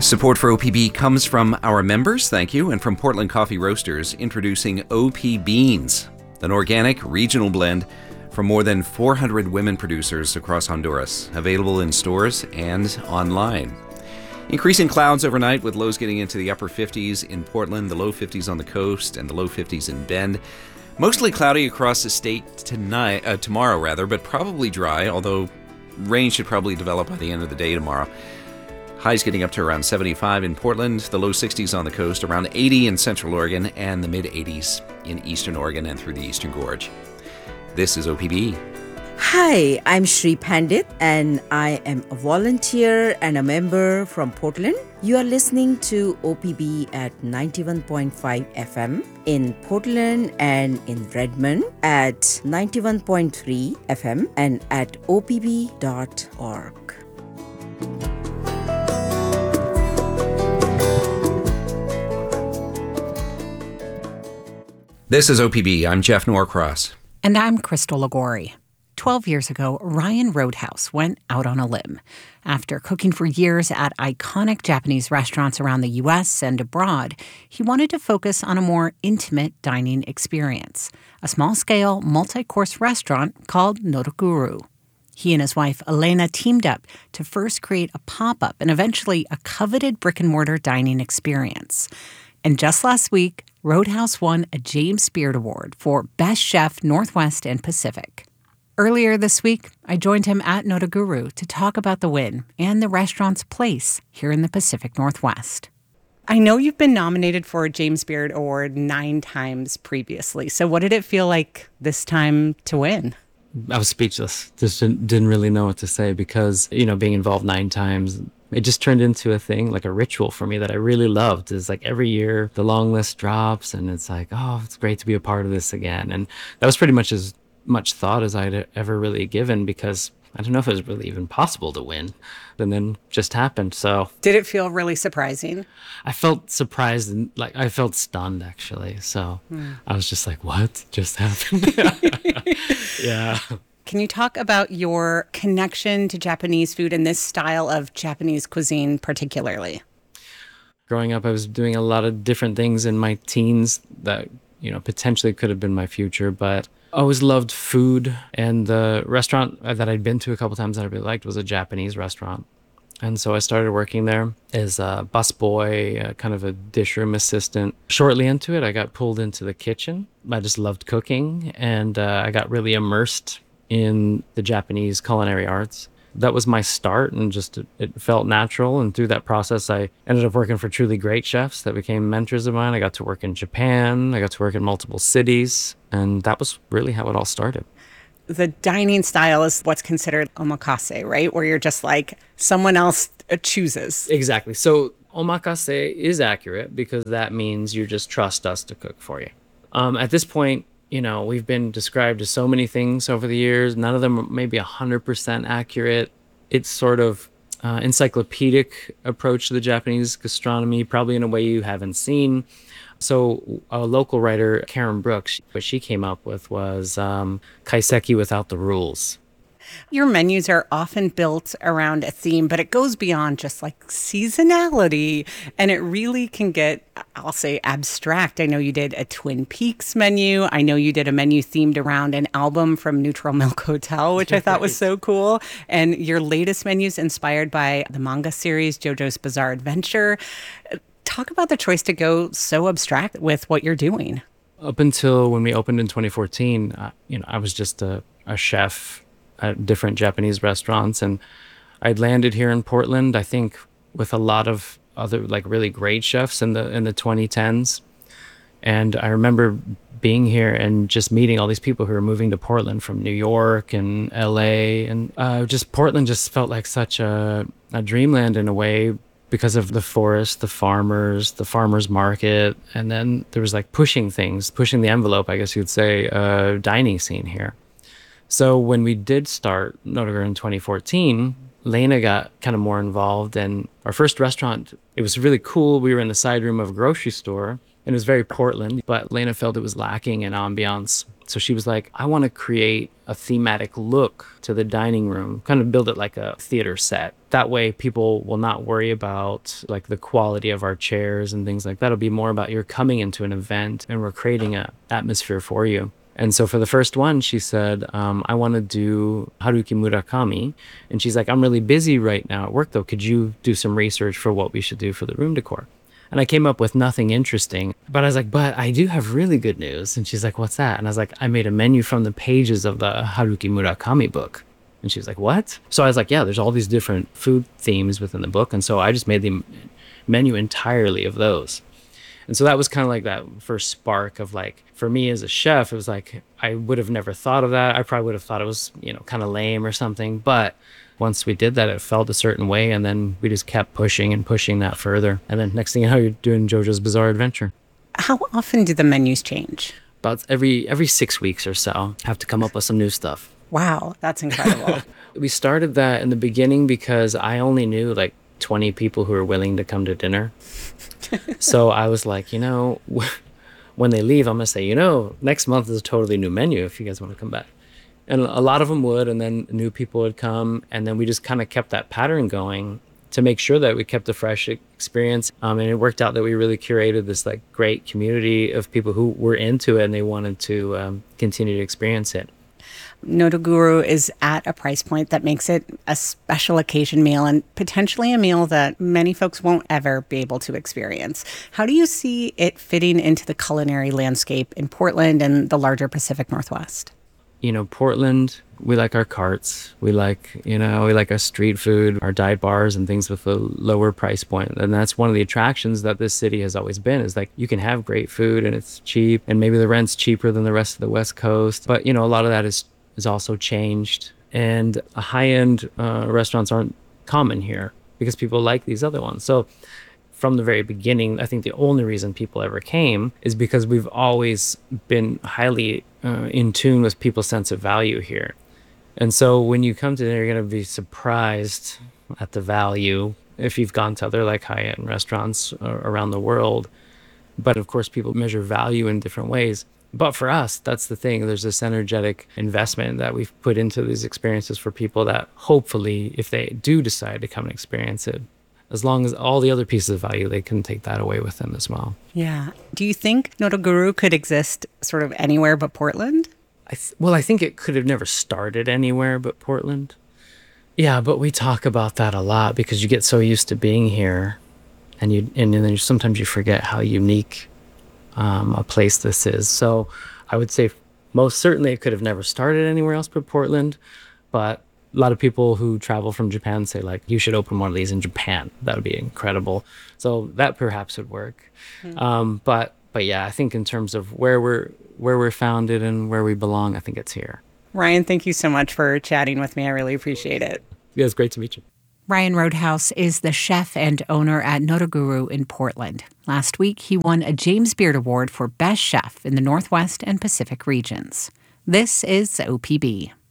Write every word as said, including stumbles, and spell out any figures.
Support for O P B comes from our members, thank you, and from Portland Coffee Roasters, introducing O P Beans, an organic regional blend from more than four hundred women producers across Honduras, available in stores and online. Increasing clouds overnight with lows getting into the upper fifties in Portland, the low fifties on the coast, and the low fifties in Bend. Mostly cloudy across the state tonight, uh, tomorrow rather, but probably dry, although rain should probably develop by the end of the day tomorrow. Highs getting up to around seventy-five in Portland, the low sixties on the coast, around eighty in Central Oregon, and the mid eighties in Eastern Oregon and through the Eastern Gorge. This is O P B. Hi, I'm Shri Pandit, and I am a volunteer and a member from Portland. You are listening to O P B at ninety-one point five F M in Portland and in Redmond, at ninety-one point three F M and at O P B dot org. This is O P B. I'm Jeff Norcross. And I'm Crystal Lagori. Twelve years ago, Ryan Roadhouse went out on a limb. After cooking for years at iconic Japanese restaurants around the U S and abroad, he wanted to focus on a more intimate dining experience, a small-scale, multi-course restaurant called Nodoguru. He and his wife, Elena, teamed up to first create a pop-up and eventually a coveted brick-and-mortar dining experience. And just last week, Roadhouse won a James Beard Award for Best Chef Northwest and Pacific. Earlier this week, I joined him at Nodoguru to talk about the win and the restaurant's place here in the Pacific Northwest. I know you've been nominated for a James Beard Award nine times previously. So what did it feel like this time to win? I was speechless. Just didn't, didn't really know what to say because, you know, being involved nine times, it just turned into a thing, like a ritual for me that I really loved. Is like every year the long list drops and it's like, oh, it's great to be a part of this again. And that was pretty much as much thought as I'd ever really given because I don't know if it was really even possible to win. And then just happened. So did it feel really surprising? I felt surprised and like I felt stunned actually. So mm. I was just like, what just happened? Yeah. Can you talk about your connection to Japanese food and this style of Japanese cuisine particularly? Growing up, I was doing a lot of different things in my teens that, you know, potentially could have been my future, but I always loved food. And the restaurant that I'd been to a couple times that I really liked was a Japanese restaurant. And so I started working there as a busboy, uh, kind of a dish room assistant. Shortly into it, I got pulled into the kitchen. I just loved cooking, and uh, I got really immersed in the Japanese culinary arts. That was my start, and just it, it felt natural. And through that process, I ended up working for truly great chefs that became mentors of mine. I got to work in Japan. I got to work in multiple cities. And that was really how it all started. The dining style is what's considered omakase, right? Where you're just like someone else chooses. Exactly. So omakase is accurate because that means you just trust us to cook for you. Um, at this point, you know, we've been described as so many things over the years. None of them are maybe one hundred percent accurate. It's sort of uh, encyclopedic approach to the Japanese gastronomy, probably in a way you haven't seen. So a local writer, Karen Brooks, what she came up with was um, kaiseki without the rules. Your menus are often built around a theme, but it goes beyond just like seasonality, and it really can get, I'll say, abstract. I know you did a Twin Peaks menu. I know you did a menu themed around an album from Neutral Milk Hotel, which I thought was so cool. And your latest menu is inspired by the manga series JoJo's Bizarre Adventure. Talk about the choice to go so abstract with what you're doing. Up until when we opened in twenty fourteen, uh, you know, I was just a, a chef at different Japanese restaurants, and I'd landed here in Portland, I think, with a lot of other like really great chefs in the in the twenty tens. And I remember being here and just meeting all these people who were moving to Portland from New York and L A, and uh, just Portland just felt like such a, a dreamland in a way, because of the forest, the farmers, the farmers market, and then there was like pushing things, pushing the envelope, I guess you'd say, uh, dining scene here. So when we did start Nodoguru in twenty fourteen, Lena got kind of more involved, and our first restaurant, it was really cool. We were in the side room of a grocery store, and it was very Portland, but Lena felt it was lacking in ambiance. So she was like, I want to create a thematic look to the dining room, kind of build it like a theater set. That way people will not worry about like the quality of our chairs and things like that. It'll be more about you're coming into an event and we're creating an atmosphere for you. And so for the first one, she said, um, I want to do Haruki Murakami. And she's like, I'm really busy right now at work though. Could you do some research for what we should do for the room decor? And I came up with nothing interesting, but I was like, but I do have really good news. And she's like, what's that? And I was like, I made a menu from the pages of the Haruki Murakami book. And she was like, what? So I was like, yeah, there's all these different food themes within the book. And so I just made the menu entirely of those. And so that was kind of like that first spark of like, for me as a chef, it was like, I would have never thought of that. I probably would have thought it was, you know, kind of lame or something. But once we did that, it felt a certain way. And then we just kept pushing and pushing that further. And then next thing you know, you're doing JoJo's Bizarre Adventure. How often do the menus change? About every every six weeks or so, have to come up with some new stuff. Wow, that's incredible. We started that in the beginning because I only knew like twenty people who were willing to come to dinner. So I was like, you know, when they leave, I'm going to say, you know, next month is a totally new menu if you guys want to come back. And a lot of them would, and then new people would come. And then we just kind of kept that pattern going to make sure that we kept a fresh experience. Um, and it worked out that we really curated this like great community of people who were into it and they wanted to um, continue to experience it. Nodoguru is at a price point that makes it a special occasion meal and potentially a meal that many folks won't ever be able to experience. How do you see it fitting into the culinary landscape in Portland and the larger Pacific Northwest? You know, Portland, we like our carts. We like, you know, we like our street food, our dive bars and things with a lower price point. And that's one of the attractions that this city has always been is like you can have great food and it's cheap and maybe the rent's cheaper than the rest of the West Coast. But, you know, a lot of that is is also changed. And high-end uh, restaurants aren't common here because people like these other ones. So from the very beginning, I think the only reason people ever came is because we've always been highly uh, in tune with people's sense of value here. And so when you come to there, you're going to be surprised at the value if you've gone to other like high-end restaurants uh, around the world. But of course, people measure value in different ways. But for us, that's the thing. There's this energetic investment that we've put into these experiences for people that hopefully, if they do decide to come and experience it, as long as all the other pieces of value, they can take that away with them as well. Yeah. Do you think Nodoguru could exist sort of anywhere but Portland? I th- well, I think it could have never started anywhere but Portland. Yeah, but we talk about that a lot because you get so used to being here and you and then you, sometimes you forget how unique Um, a place this is. So I would say most certainly it could have never started anywhere else but Portland, but a lot of people who travel from Japan say like, you should open one of these in Japan. That would be incredible. So that perhaps would work. Mm. Um, but but yeah, I think in terms of where we're where we're founded and where we belong, I think it's here. Ryan, thank you so much for chatting with me. I really appreciate it. Yeah, it's great to meet you. Ryan Roadhouse is the chef and owner at Nodoguru in Portland. Last week, he won a James Beard Award for Best Chef in the Northwest and Pacific regions. This is O P B.